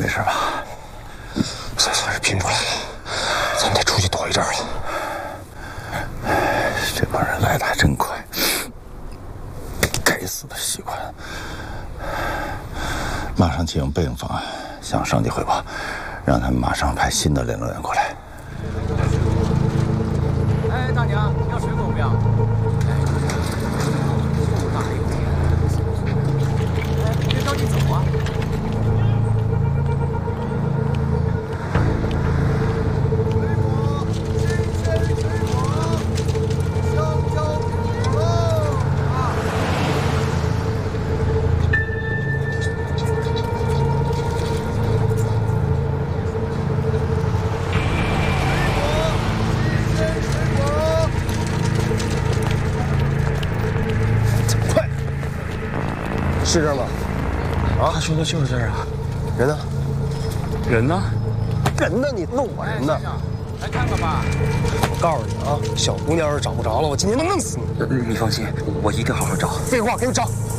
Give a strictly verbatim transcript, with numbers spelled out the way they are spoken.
没事吧？ 总算是拼出来了，咱得出去躲一阵了。 这帮人来的还真快，该死的习惯。马上启用备用方案，向上级汇报，让他们马上派新的联络员过来。 哎，大娘，要水果不要？哎，又大又甜。哎，别着急走啊。 是这儿吗？啊， 他说的就是这儿啊。 人呢？ 人呢？ 人呢？你问我人呢？ 来看看吧。 我告诉你啊，小姑娘要是找不着了，我今天能弄死你！ 你放心，我一定好好找。 废话，给我找！